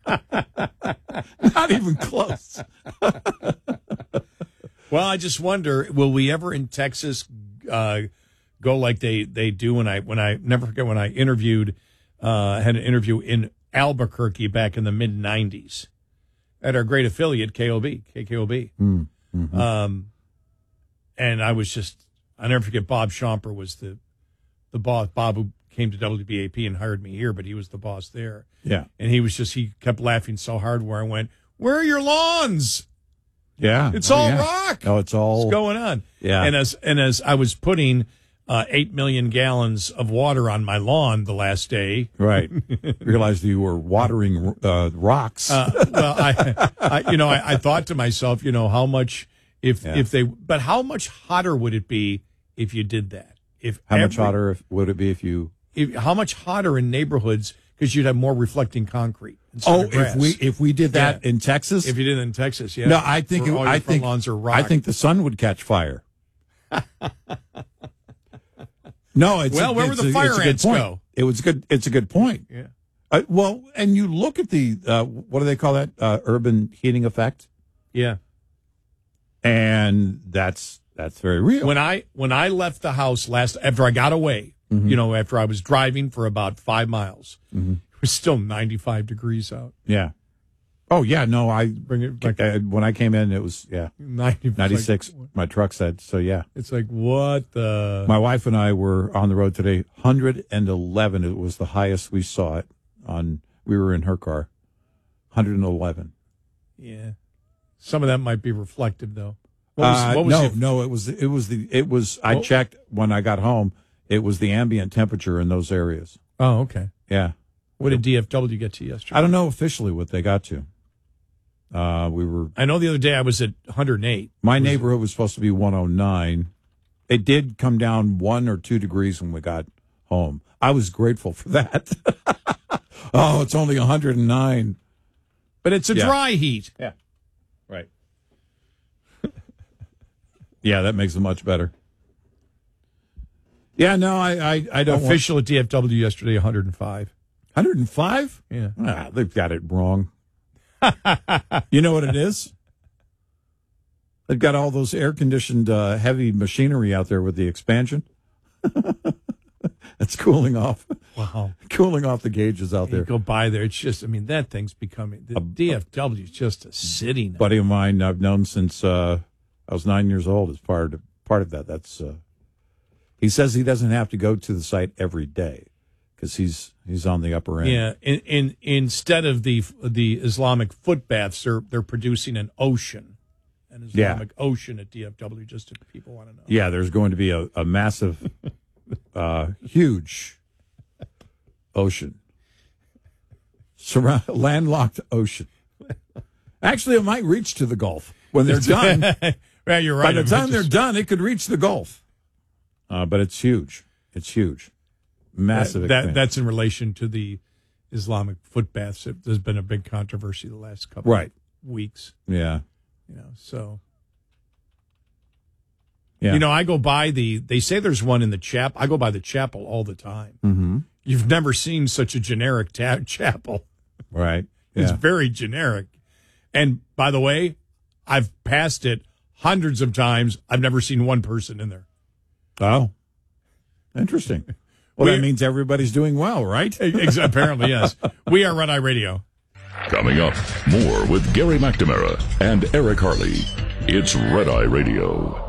Not even close. Well, I just wonder, will we ever in Texas go like they do when I never forget when I interviewed, had an interview in Albuquerque back in the mid-'90s at our great affiliate, KKOB. Mm-hmm. And I never forget, Bob Schomper was the boss. Bob, who came to WBAP and hired me here, but he was the boss there. Yeah. And he kept laughing so hard where I went, where are your lawns? Yeah. It's all rock. Oh, it's all What's going on? Yeah. And as I was putting 8 million gallons of water on my lawn the last day. Right. Realized you were watering rocks. Well, I thought to myself, how much but how much hotter would it be if you did that? Much hotter would it be if you? How much hotter in neighborhoods because you'd have more reflecting concrete. If we did that in Texas, if you did it in Texas, yeah. No, I think lawns are rock. I think the sun would catch fire. No, where would the fire ants go? It's a good point. Yeah. Well, and you look at the what do they call that? Urban heating effect. Yeah. And that's very real. When I left the house after I got away, after I was driving for about 5 miles, it was still 95 degrees out. Yeah. Oh yeah, no, bring it back. When I came in, it was 96. Like, my truck said so. Yeah, it's like what the. My wife and I were on the road today. 111. It was the highest we saw it on. We were in her car. 111. Yeah, some of that might be reflective though. No. It was. I checked when I got home. It was the ambient temperature in those areas. Oh, okay. Yeah. What did DFW get to yesterday? I don't know officially what they got to. I know the other day I was at 108. My neighborhood was supposed to be 109. It did come down 1 or 2 degrees when we got home. I was grateful for that. Oh, it's only 109. But it's a dry heat. Yeah. Right. Yeah, that makes it much better. Yeah, no, I don't. Official at DFW yesterday, 105. 105? Yeah. They've got it wrong. You know what it is? They've got all those air-conditioned heavy machinery out there with the expansion. It's cooling off. Wow. Cooling off the gauges out there. You go by there. It's just, that thing's becoming, the DFW is just a city now. A buddy of mine I've known since I was 9 years old is part of that. That's he says he doesn't have to go to the site every day because he's on the upper end. Yeah, instead of the Islamic foot baths, they're producing an Islamic ocean at DFW, just if people want to know. Yeah, there's going to be a massive, huge ocean, landlocked ocean. Actually, it might reach to the Gulf when they're done. Well, you're right. By the time they're done, it could reach the Gulf. But it's huge. It's huge. Massive. That's in relation to the Islamic foot baths. There's been a big controversy the last couple of weeks. Yeah. So. Yeah. I go by they say there's one in the chapel. I go by the chapel all the time. Mm-hmm. You've never seen such a generic chapel. Right. Yeah. It's very generic. And by the way, I've passed it hundreds of times. I've never seen one person in there. Oh, interesting. Well, that means everybody's doing well, right? Apparently, yes. We are Red Eye Radio. Coming up, more with Gary McNamara and Eric Harley. It's Red Eye Radio.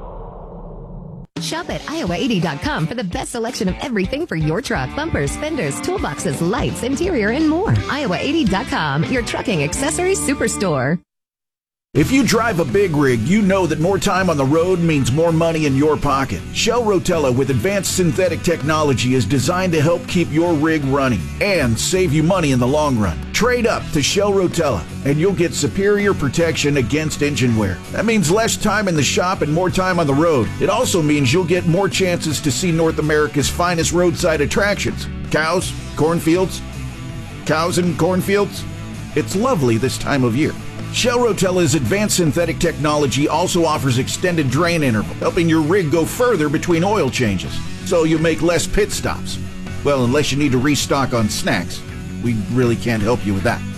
Shop at iowa80.com for the best selection of everything for your truck. Bumpers, fenders, toolboxes, lights, interior, and more. iowa80.com, your trucking accessories superstore. If you drive a big rig, you know that more time on the road means more money in your pocket. Shell Rotella with advanced synthetic technology is designed to help keep your rig running and save you money in the long run. Trade up to Shell Rotella and you'll get superior protection against engine wear. That means less time in the shop and more time on the road. It also means you'll get more chances to see North America's finest roadside attractions. Cows, cornfields, cows and cornfields. It's lovely this time of year. Shell Rotella's advanced synthetic technology also offers extended drain interval, helping your rig go further between oil changes, so you make less pit stops. Well, unless you need to restock on snacks. We really can't help you with that.